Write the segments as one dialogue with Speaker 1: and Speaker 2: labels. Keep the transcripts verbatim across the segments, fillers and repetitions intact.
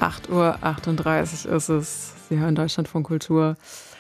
Speaker 1: acht Uhr achtunddreißig ist es. Sie hören Deutschlandfunk Kultur.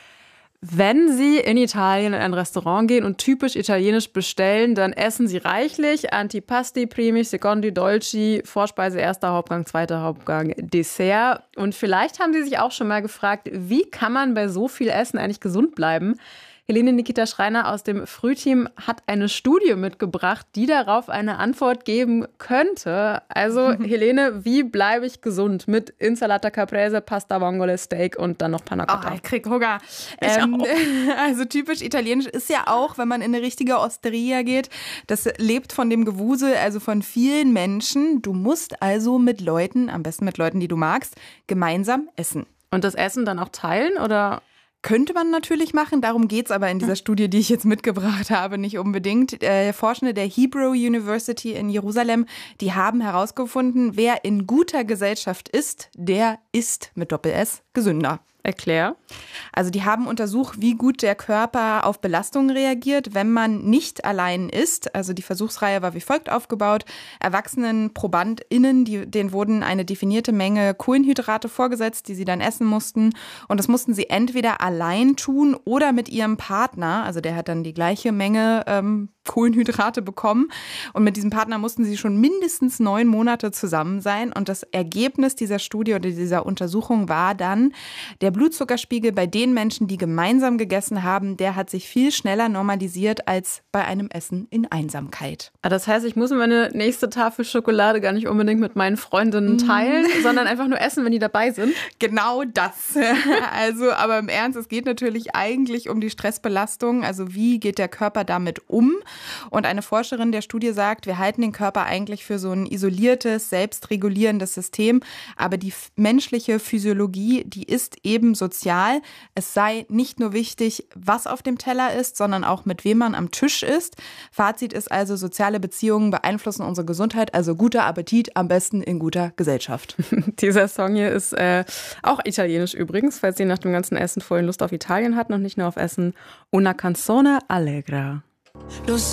Speaker 1: Wenn Sie in Italien in ein Restaurant gehen und typisch italienisch bestellen, dann essen Sie reichlich. Antipasti, Primi, Secondi, Dolci, Vorspeise, erster Hauptgang, zweiter Hauptgang, Dessert. Und vielleicht haben Sie sich auch schon mal gefragt, wie kann man bei so viel Essen eigentlich gesund bleiben? Helene Nikita Schreiner aus dem Frühteam hat eine Studie mitgebracht, die darauf eine Antwort geben könnte. Also Helene, wie bleibe ich gesund mit Insalata Caprese, Pasta Vongole, Steak und dann noch Panna Cotta?
Speaker 2: Oh, ich krieg Hunger. Ähm, also typisch italienisch ist ja auch, wenn man in eine richtige Osteria geht, das lebt von dem Gewusel, also von vielen Menschen. Du musst also mit Leuten, am besten mit Leuten, die du magst, gemeinsam essen.
Speaker 1: Und das Essen dann auch teilen, oder?
Speaker 2: Könnte man natürlich machen, darum geht's aber in dieser Studie, die ich jetzt mitgebracht habe, nicht unbedingt. Äh, Forschende der Hebrew University in Jerusalem, die haben herausgefunden, wer in guter Gesellschaft ist, der ist mit Doppel-S gesünder.
Speaker 1: Erklär.
Speaker 2: Also die haben untersucht, wie gut der Körper auf Belastungen reagiert, wenn man nicht allein isst. Also die Versuchsreihe war wie folgt aufgebaut. Erwachsenen ProbandInnen, die, denen wurden eine definierte Menge Kohlenhydrate vorgesetzt, die sie dann essen mussten. Und das mussten sie entweder allein tun oder mit ihrem Partner. Also der hat dann die gleiche Menge ähm, Kohlenhydrate bekommen. Und mit diesem Partner mussten sie schon mindestens neun Monate zusammen sein. Und das Ergebnis dieser Studie oder dieser Untersuchung war dann, der Blutzuckerspiegel bei den Menschen, die gemeinsam gegessen haben, der hat sich viel schneller normalisiert als bei einem Essen in Einsamkeit.
Speaker 1: Das heißt, ich muss meine nächste Tafel Schokolade gar nicht unbedingt mit meinen Freundinnen teilen, mm. sondern einfach nur essen, wenn die dabei sind?
Speaker 2: Genau das. Also, aber im Ernst, es geht natürlich eigentlich um die Stressbelastung. Also wie geht der Körper damit um? Und eine Forscherin der Studie sagt, wir halten den Körper eigentlich für so ein isoliertes, selbstregulierendes System. Aber die menschliche Physiologie, die ist eben sozial. Es sei nicht nur wichtig, was auf dem Teller ist, sondern auch mit wem man am Tisch ist. Fazit ist also, soziale Beziehungen beeinflussen unsere Gesundheit. Also guter Appetit, am besten in guter Gesellschaft.
Speaker 1: Dieser Song hier ist äh, auch italienisch übrigens, falls Sie nach dem ganzen Essen vorhin Lust auf Italien hatten und nicht nur auf Essen. Una canzone allegra.